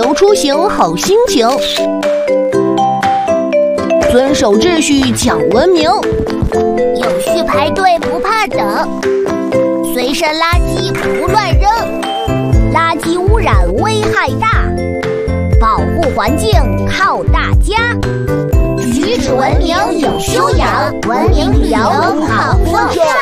由出行好心情，遵守秩序讲文明， 有序排队不怕等，随身垃圾不乱扔，垃圾污染危害大，保护环境靠大家。举止文明有修养，文明旅游好风尚。